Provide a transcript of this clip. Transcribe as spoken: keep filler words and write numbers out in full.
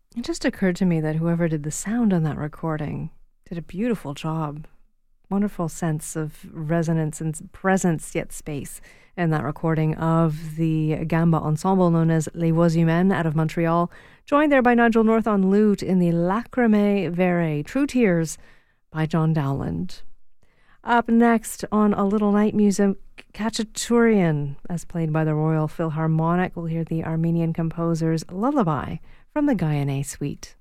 It just occurred to me that whoever did the sound on that recording did a beautiful job. Wonderful sense of resonance and presence, yet space, in that recording of the gamba ensemble known as Les Voix Humaines out of Montreal, joined there by Nigel North on lute in the Lacrimae Verae, True Tears by John Dowland. Up next on A Little Night Music, Khachaturian, as played by the Royal Philharmonic. We'll hear the Armenian composer's Lullaby from the Guyane Suite.